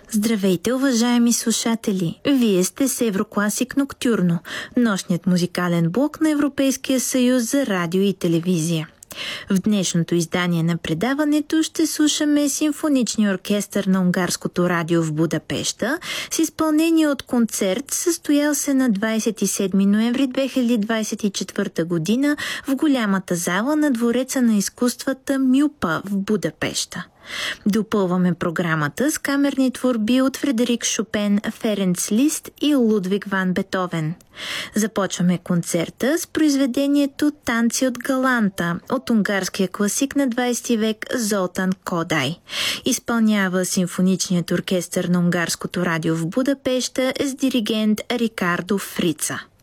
Здравейте, уважаеми слушатели! Вие сте с Еврокласик Ноктюрно, нощният музикален блок на Европейския съюз за радио и телевизия. В днешното издание на предаването ще слушаме симфоничния оркестър на Унгарското радио в Будапеща с изпълнение от концерт, състоял се на 27 ноември 2024 година в голямата зала на Двореца на изкуствата Мюпа в Будапеща. Допълваме програмата с камерни творби от Фредерик Шопен, Ференц Лист и Лудвиг ван Бетовен. Започваме концерта с произведението Танци от Галанта от унгарския класик на 20 век Золтан Кодай. Изпълнява симфоничният оркестър на Унгарското радио в Будапеща с диригент Рикардо Фрица.